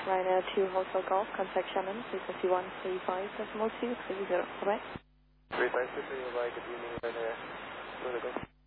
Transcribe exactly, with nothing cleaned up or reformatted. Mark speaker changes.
Speaker 1: Ryanair two Hotel Golf, contact Shannon, frequency one three five decimal two three zero. Bye-bye.
Speaker 2: three five two three, bye-bye, good evening, Ryanair. Hotel Golf.